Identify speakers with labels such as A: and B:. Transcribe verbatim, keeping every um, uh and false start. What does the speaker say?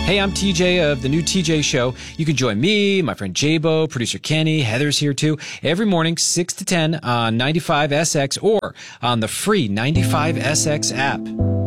A: Hey, I'm T J of the new T J Show. You can join me, my friend Jabo, producer Kenny, Heather's here too, every morning, six to ten on ninety-five S X or on the free ninety-five S X app.